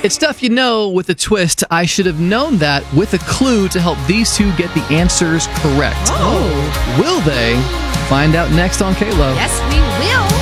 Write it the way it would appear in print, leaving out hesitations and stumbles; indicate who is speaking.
Speaker 1: It's stuff you know with a twist. I should have known that with a clue to help these two get the answers correct.
Speaker 2: Oh.
Speaker 1: Will they? Find out next on K-Lo.
Speaker 2: Yes, we will.